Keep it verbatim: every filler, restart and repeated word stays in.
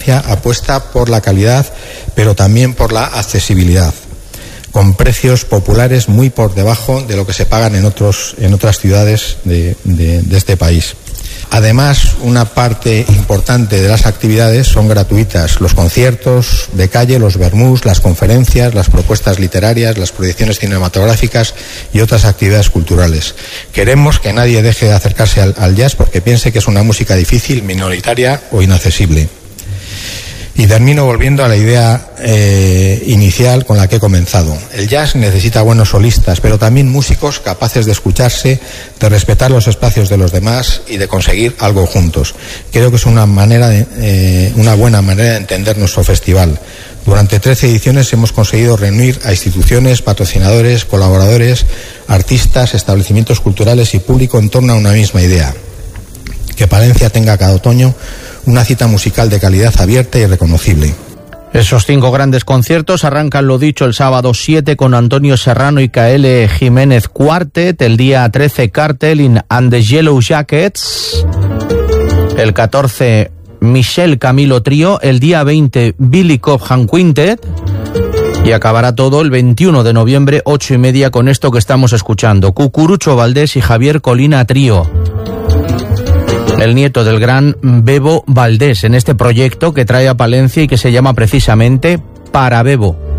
Apuesta por la calidad, pero también por la accesibilidad, con precios populares muy por debajo de lo que se pagan en otros en otras ciudades de, de, de este país. Además, una parte importante de las actividades son gratuitas: los conciertos de calle, los vermús, las conferencias, las propuestas literarias, las proyecciones cinematográficas y otras actividades culturales. Queremos que nadie deje de acercarse al, al jazz porque piense que es una música difícil, minoritaria o inaccesible. Y termino volviendo a la idea eh, inicial con la que he comenzado. El jazz necesita buenos solistas, pero también músicos capaces de escucharse, de respetar los espacios de los demás y de conseguir algo juntos. Creo que es una manera de, eh, una buena manera de entender nuestro festival. Durante trece ediciones hemos conseguido reunir a instituciones, patrocinadores, colaboradores, artistas, establecimientos culturales y público en torno a una misma idea: que Palencia tenga cada otoño una cita musical de calidad abierta y reconocible. Esos cinco grandes conciertos arrancan, lo dicho, el sábado siete con Antonio Serrano y K L Jiménez Quartet, el día trece Cartel and the Yellow Jackets, el catorce Michel Camilo Trío, el día veinte Billy Cobham Quintet, y acabará todo el veintiuno de noviembre, ocho y media, con esto que estamos escuchando: Cucurucho Valdés y Javier Colina Trío, el nieto del gran Bebo Valdés, en este proyecto que trae a Palencia y que se llama precisamente Para Bebo.